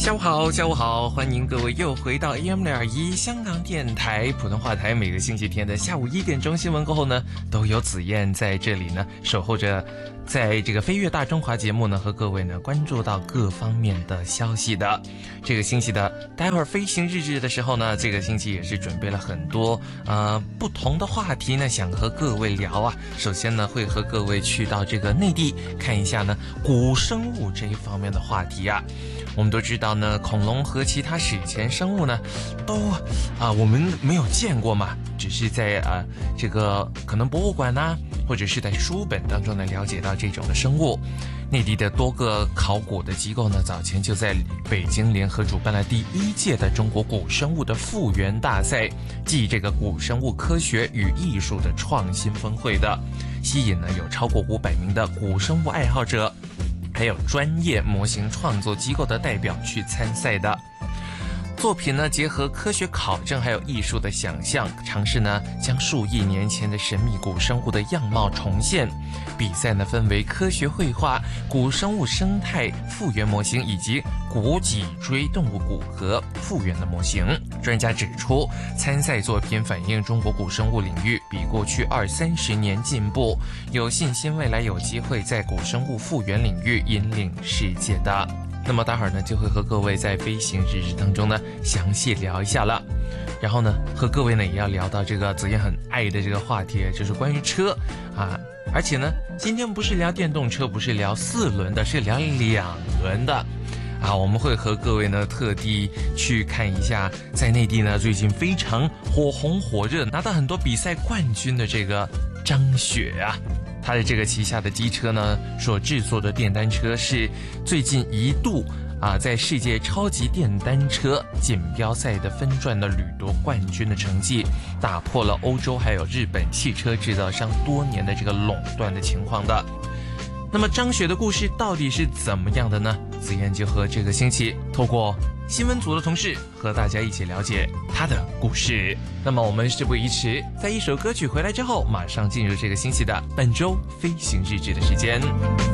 下午好，下午好，欢迎各位又回到 AM621 香港电台普通话台，每个星期天的下午1点钟新闻过后呢，都有子燕在这里呢守候着，在这个飞跃大中华节目呢和各位呢关注到各方面的消息的。这个星期的待会儿飞行日志的时候呢，这个星期也是准备了很多不同的话题呢，想和各位聊啊。首先呢，会和各位去到这个内地看一下呢古生物这一方面的话题啊。我们都知道呢，恐龙和其他史前生物呢，都我们没有见过嘛，只是在这个可能博物馆呐，或者是在书本当中呢了解到这种的生物。内地的多个考古的机构呢，早前就在北京联合主办了第1届的中国古生物的复原大赛，即这个古生物科学与艺术的创新峰会的，吸引呢有超过500名的古生物爱好者，还有专业模型创作机构的代表去参赛的。作品呢结合科学考证还有艺术的想象，尝试呢将数亿年前的神秘古生物的样貌重现。比赛呢分为科学绘画、古生物生态复原模型以及古脊椎动物骨骼复原的模型。专家指出，参赛作品反映中国古生物领域比过去20-30年进步，有信心未来有机会在古生物复原领域引领世界的。那么待会儿呢就会和各位在飞行日志当中呢详细聊一下了，然后呢和各位呢也要聊到这个子燕很爱的这个话题，就是关于车啊，而且呢今天不是聊电动车，不是聊4轮的，是聊2轮的啊。我们会和各位呢特地去看一下，在内地呢最近非常火红火热，拿到很多比赛冠军的这个张雪啊。他的这个旗下的机车呢所制作的电单车是最近一度在世界超级电单车锦标赛的分站的屡夺冠军的成绩，打破了欧洲还有日本汽车制造商多年的这个垄断的情况的。那么张雪的故事到底是怎么样的呢？子燕就和这个星期透过新闻组的同事和大家一起了解她的故事。那么我们事不宜迟，在一首歌曲回来之后，马上进入这个星期的本周飞行日志的时间。